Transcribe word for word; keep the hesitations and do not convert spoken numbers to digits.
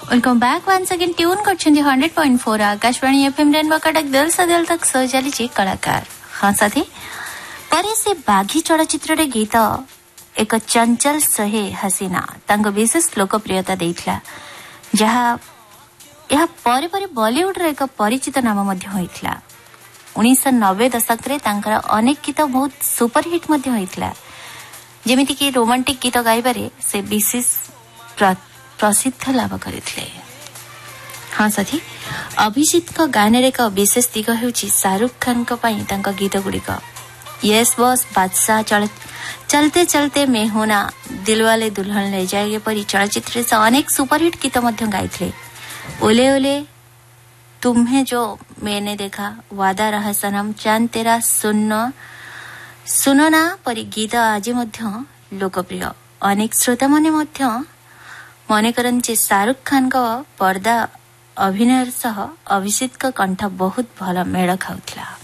Welcome back once again tune करछन्ती hundred point four Akashvani FM rainbow Cuttack दिल से दिल तक सो चली कलाकार। हाँ साथी पर से बाघी चलचित्र रे गीत एक चंचल सहे हसीना तांको विशेष लोकप्रियता देइथला जहा यह परे परे बॉलीवुड रे एक परिचित नाम मध्य होइथला। उन्नीस सौ नब्बे दशक रे तांकर अनेक गीत बहुत सुपर हिट मध्य होइथला जेमिति कि रोमांटिक गीत गाइबारे से विशेष प्रसिद्ध लाभ करथिले। हाँ साथी अभिजीत को गाने रे का विशेष दिग हेउची शाहरुख खान को पई तांका गीत गुडिक यस बॉस बादशाह चल चलते चलते मैं होना दिलवाले दुल्हन ले जाएंगे परी चलचित्र से अनेक सुपरहिट गीत मध्य गाइथिले। ओले ओले तुम्हें जो मैंने देखा वादा रहा सनम चांद तेरा सुनो सुनो ना परी गीत आज मध्य लोकप्रिय। अनेक श्रोता माने मध्य मन करन शाहरुख खान का पर्दा अभिनय सह अभिषेक का कंठ बहुत भल मेल खाउथला।